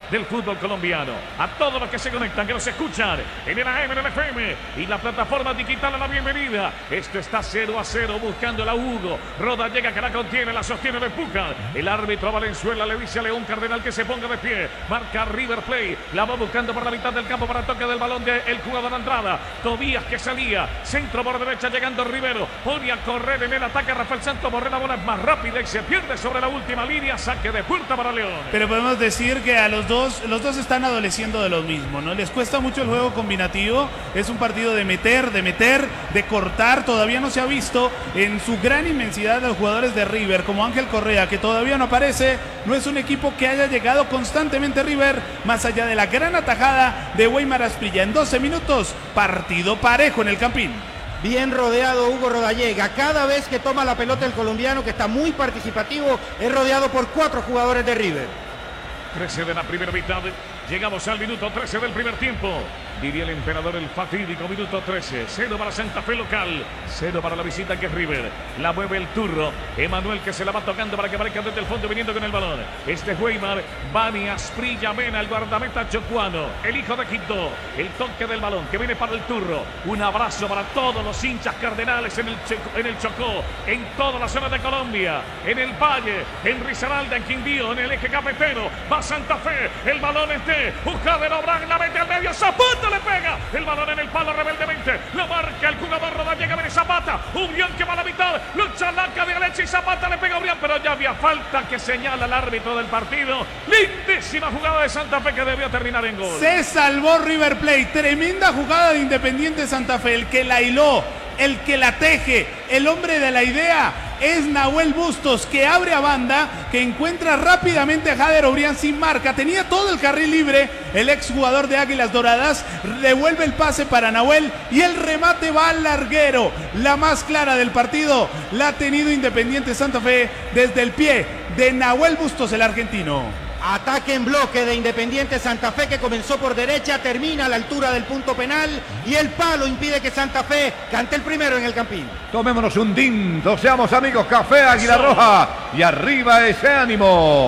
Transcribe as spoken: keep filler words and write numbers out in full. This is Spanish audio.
del fútbol colombiano. A todos los que se conectan, que nos escuchan en el A M, en el F M y la plataforma digital, a la bienvenida. Esto está cero a cero buscando la Hugo. Roda llega, que la contiene, la sostiene, la empuja. El árbitro Valenzuela le dice a León Cardenal que se ponga de pie. Marca River Plate. La va buscando por la mitad del campo para toque del balón del jugador Andrada. Tobías que salía. Centro por derecha llegando Rivero. Pone a correr en el ataque Rafael Santos Borré. La bola es más rápida y se pierde sobre la última línea. Saque de puerta para León. Pero podemos decir que a los dos, los dos están adoleciendo de lo mismo, ¿no? Les cuesta mucho el juego combinativo. Es un partido de meter, de meter, de cortar. Todavía no se ha visto en su gran inmensidad los jugadores de River, como Ángel Correa, que todavía no aparece. No es un equipo que haya llegado constantemente River, más allá de la gran atajada de Weimar Asprilla. En doce minutos, partido parejo en el Campín. Bien rodeado Hugo Rodallega. Cada vez que toma la pelota el colombiano, que está muy participativo, es rodeado por cuatro jugadores de River. trece de la primera mitad. Llegamos al minuto trece del primer tiempo. Diría el emperador, el fatídico minuto trece. Cero para Santa Fe local. Cero para la visita, que es River. La mueve el turro. Emanuel, que se la va tocando para que aparezca desde el fondo viniendo con el balón. Este es Weimar. Bani Asprilla Mena, el guardameta chocuano. El hijo de Quito. El toque del balón que viene para el turro. Un abrazo para todos los hinchas cardenales en el, en el Chocó. En toda la zona de Colombia. En el Valle. En Risaralda, en Quindío. En el eje cafetero. Va Santa Fe. El balón es de Jadel Obrán. La mete al medio. Zapata le pega. El balón en el palo rebeldemente. Lo marca el jugador Rodallega. Viene Zapata. Ubrián que va a la mitad. Lucha Lanca de Alexis. Zapata le pega a Ubrián. Pero ya había falta que señala el árbitro del partido. Lindísima jugada de Santa Fe que debió terminar en gol. Se salvó River Plate. Tremenda jugada de Independiente Santa Fe. El que la hiló, el que la teje, el hombre de la idea es Nahuel Bustos, que abre a banda, que encuentra rápidamente a Jader Obrián sin marca. Tenía todo el carril libre el exjugador de Águilas Doradas. Devuelve el pase para Nahuel y el remate va al larguero. La más clara del partido la ha tenido Independiente Santa Fe desde el pie de Nahuel Bustos, el argentino. Ataque en bloque de Independiente Santa Fe, que comenzó por derecha, termina a la altura del punto penal y el palo impide que Santa Fe cante el primero en el Campín. Tomémonos un tinto, seamos amigos, café Águila Roja y arriba ese ánimo.